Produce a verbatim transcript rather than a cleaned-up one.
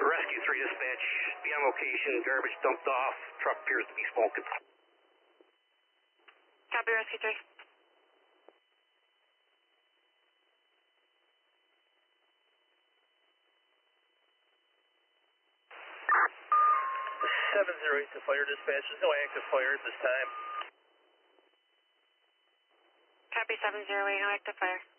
Rescue three dispatch, be on location, garbage dumped off, truck appears to be smoking. Copy, Rescue three. seven zero eight to fire dispatch. There's no active fire at this time. Copy seven zero eight, no active fire.